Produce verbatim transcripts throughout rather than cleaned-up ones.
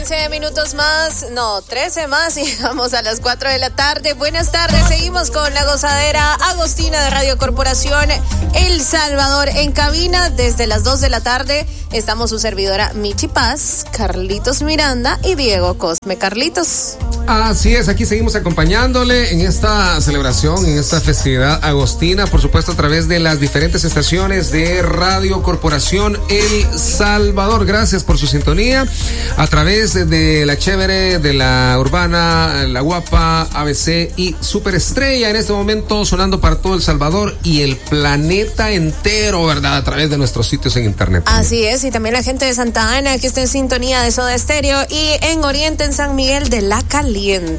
quince minutos más, no, trece más y vamos a las cuatro de la tarde. Buenas tardes, seguimos con la gozadera Agostina de Radio Corporación El Salvador en cabina desde las dos de la tarde. Estamos su servidora Michi Paz, Carlitos Miranda y Diego Cosme. Carlitos. Así es, aquí seguimos acompañándole en esta celebración, en esta festividad agostina, por supuesto a través de las diferentes estaciones de Radio Corporación El Salvador. Gracias por su sintonía. A través de la chévere, de la urbana, la guapa, A B C y Superestrella, en este momento sonando para todo El Salvador y el planeta entero, ¿verdad? A través de nuestros sitios en internet. Así es, y también la gente de Santa Ana que está en sintonía de Soda Estéreo y en Oriente, en San Miguel de la Caliente.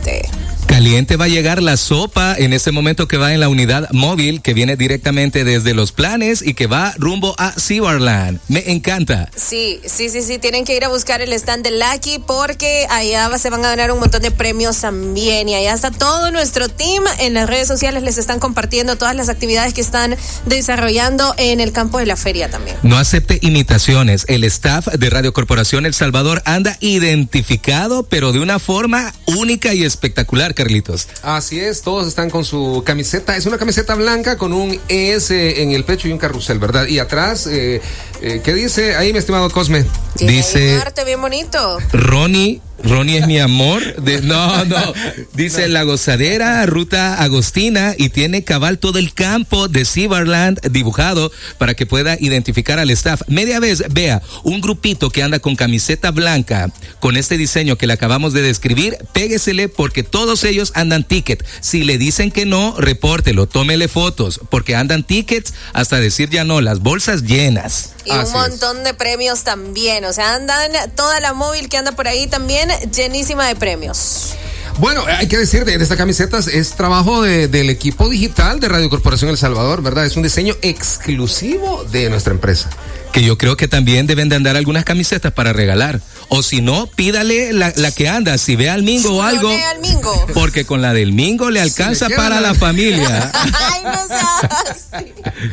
Caliente va a llegar la sopa en este momento que va en la unidad móvil que viene directamente desde Los Planes y que va rumbo a Seaverland. Me encanta. Sí, sí, sí, sí, tienen que ir a buscar el stand de Lucky porque allá se van a ganar un montón de premios también y allá está todo nuestro team. En las redes sociales les están compartiendo todas las actividades que están desarrollando en el campo de la feria también. No acepte imitaciones. El staff de Radio Corporación El Salvador anda identificado, pero de una forma única y espectacular, Carlitos. Así es, todos están con su camiseta, es una camiseta blanca con un E S en el pecho y un carrusel, ¿verdad? Y atrás, eh, eh, ¿qué dice ahí, mi estimado Cosme? Tiene dice un arte bien bonito. Ronnie, Ronnie es mi amor. De, no, no. Dice la gozadera, ruta agostina y tiene cabal todo el campo de Seaverland dibujado para que pueda identificar al staff. Media vez, vea, un grupito que anda con camiseta blanca, con este diseño que le acabamos de describir, péguesele porque todos ellos andan ticket. Si le dicen que no, repórtelo, tómele fotos, porque andan tickets hasta decir ya no, las bolsas llenas. Y un montón de premios también, o sea, andan, toda la móvil que anda por ahí también llenísima de premios. Bueno, hay que decir, de, de esta camiseta es trabajo de, del equipo digital de Radio Corporación El Salvador, ¿verdad? Es un diseño exclusivo de nuestra empresa. Que yo creo que también deben de andar algunas camisetas para regalar. O si no, pídale la, la que anda, si ve al Mingo o algo. Al Mingo. Porque con la del Mingo le alcanza si para la, la familia. Ay, no seas así.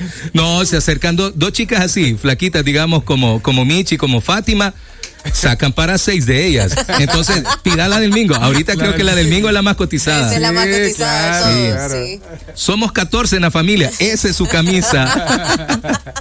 No, se acercan do, dos chicas así, flaquitas, digamos, como, como Michi, como Fátima. Sacan para seis de ellas. Entonces, pida la del Mingo. Ahorita claro, creo que la del Mingo es la más cotizada. Esa es la más cotizada sí, de claro, todos, sí. Somos catorce en la familia. Esa es su camisa.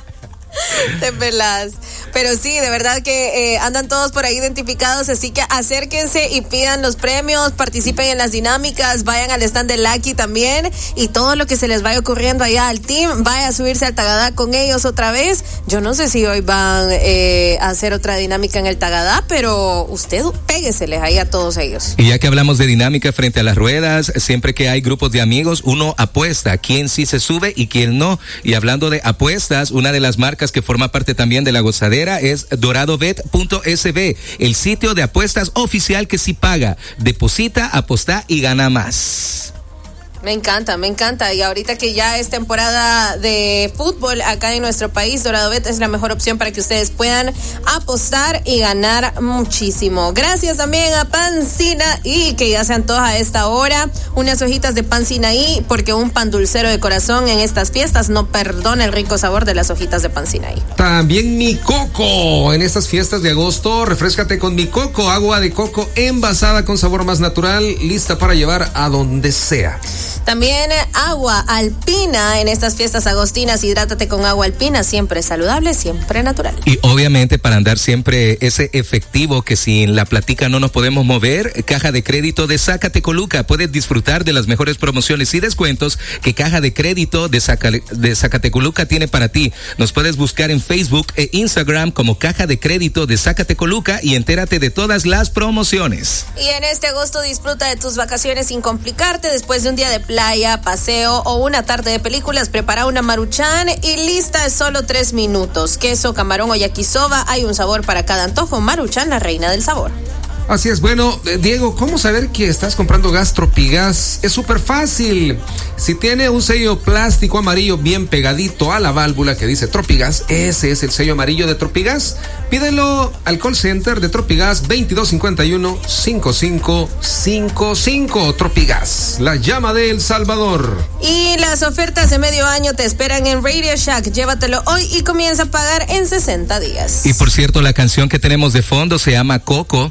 Te pelas. Pero sí, de verdad que eh, andan todos por ahí identificados, así que acérquense y pidan los premios, participen en las dinámicas, vayan al stand de Lucky también y todo lo que se les vaya ocurriendo allá al team, vaya a subirse al Tagadá con ellos otra vez. Yo no sé si hoy van eh, a hacer otra dinámica en el Tagadá, pero usted pégueseles ahí a todos ellos. Y ya que hablamos de dinámica frente a las ruedas, siempre que hay grupos de amigos, uno apuesta quién sí se sube y quién no. Y hablando de apuestas, una de las marcas que forma parte también de la gozadera es doradobet punto s b, el sitio de apuestas oficial que sí paga. Deposita, aposta y gana más. Me encanta, me encanta. Y ahorita que ya es temporada de fútbol acá en nuestro país, DoradoBet es la mejor opción para que ustedes puedan apostar y ganar muchísimo. Gracias también a Pan Sinaí, que ya se antoja a esta hora. Unas hojitas de Pan Sinaí, porque un pan dulcero de corazón en estas fiestas no perdona el rico sabor de las hojitas de Pan Sinaí. También Mi Coco. En estas fiestas de agosto, refréscate con Mi Coco, agua de coco envasada con sabor más natural, lista para llevar a donde sea. También agua alpina en estas fiestas agostinas. Hidrátate con agua alpina, siempre saludable, siempre natural. Y obviamente para andar siempre ese efectivo que sin la platica no nos podemos mover, Caja de Crédito de Zacatecoluca. Puedes disfrutar de las mejores promociones y descuentos que Caja de Crédito de, Zaca, de Zacatecoluca tiene para ti. Nos puedes buscar en Facebook e Instagram como Caja de Crédito de Zacatecoluca y entérate de todas las promociones. Y en este agosto disfruta de tus vacaciones sin complicarte. Después de un día de playa, paseo o una tarde de películas, prepara una Maruchan y lista es solo tres minutos. Queso, camarón o yakisoba, hay un sabor para cada antojo. Maruchan, la reina del sabor. Así es. Bueno, eh, Diego, ¿cómo saber que estás comprando gas Tropigas? Es súper fácil. Si tiene un sello plástico amarillo bien pegadito a la válvula que dice Tropigas, ese es el sello amarillo de Tropigas. Pídelo al call center de Tropigas veintidós cincuenta y uno, cincuenta y cinco cincuenta y cinco. Tropigas, la llama de El Salvador. Y las ofertas de medio año te esperan en Radio Shack. Llévatelo hoy y comienza a pagar en sesenta días. Y por cierto, la canción que tenemos de fondo se llama Coco, como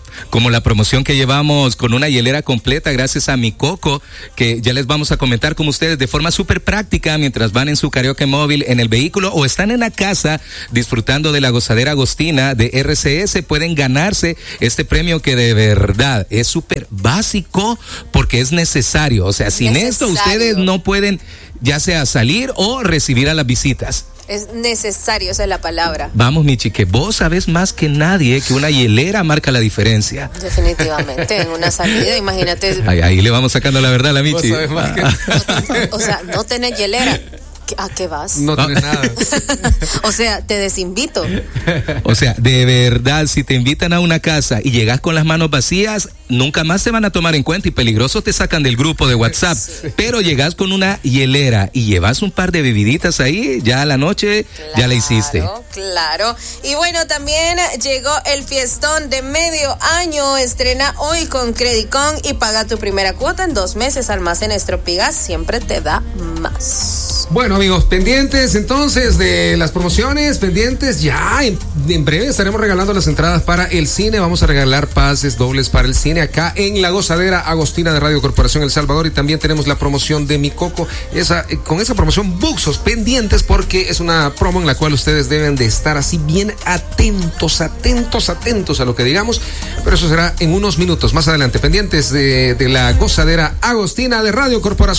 como la promoción que llevamos con una hielera completa gracias a Mi Coco, que ya les vamos a comentar con ustedes de forma súper práctica mientras van en su karaoke móvil, en el vehículo o están en la casa disfrutando de la gozadera agostina de R C S. Pueden ganarse este premio que de verdad es súper básico porque es necesario. O sea, sin necesario. esto ustedes no pueden ya sea salir o recibir a las visitas. Es necesario, esa es la palabra. Vamos, Michi, que vos sabés más que nadie que una hielera marca la diferencia. Definitivamente, en una salida, imagínate. Ahí, ahí le vamos sacando la verdad a la Michi. Vos sabés más que... O sea, no tenés hielera. ¿A qué vas? No tienes nada. O sea, te desinvito. O sea, de verdad, si te invitan a una casa y llegas con las manos vacías, nunca más te van a tomar en cuenta y peligrosos te sacan del grupo de WhatsApp. Sí. Pero llegas con una hielera y llevas un par de bebiditas ahí, ya a la noche, claro, ya la hiciste. Claro. Y bueno, también llegó el fiestón de medio año. Estrena hoy con Credicon y paga tu primera cuota en dos meses. Almacén Estropigas siempre te da más. Bueno, amigos, pendientes entonces de las promociones, pendientes ya en, en breve estaremos regalando las entradas para el cine. Vamos a regalar pases dobles para el cine acá en la gozadera agostina de Radio Corporación El Salvador, y también tenemos la promoción de Mi Coco. Esa, con esa promoción, buxos pendientes, porque es una promo en la cual ustedes deben de estar así bien atentos, atentos, atentos a lo que digamos, pero eso será en unos minutos más adelante. Pendientes de, de la gozadera agostina de Radio Corporación.